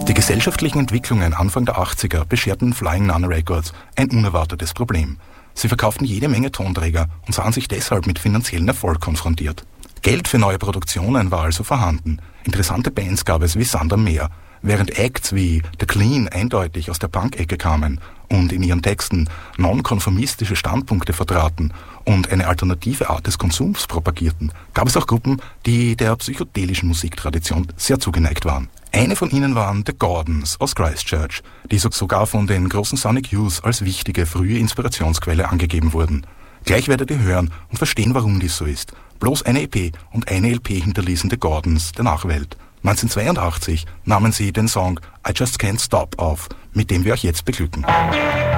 Die gesellschaftlichen Entwicklungen Anfang der 80er bescherten Flying Nun Records ein unerwartetes Problem. Sie verkauften jede Menge Tonträger und sahen sich deshalb mit finanziellen Erfolg konfrontiert. Geld für neue Produktionen war also vorhanden. Interessante Bands gab es wie Sand am Meer. Während Acts wie The Clean eindeutig aus der Punk-Ecke kamen und in ihren Texten nonkonformistische Standpunkte vertraten und eine alternative Art des Konsums propagierten, gab es auch Gruppen, die der psychedelischen Musiktradition sehr zugeneigt waren. Eine von ihnen waren The Gordons aus Christchurch, die sogar von den großen Sonic Youth als wichtige frühe Inspirationsquelle angegeben wurden. Gleich werdet ihr hören und verstehen, warum dies so ist. Bloß eine EP und eine LP hinterließen The Gordons der Nachwelt. 1982 nahmen sie den Song I Just Can't Stop auf, mit dem wir euch jetzt beglücken.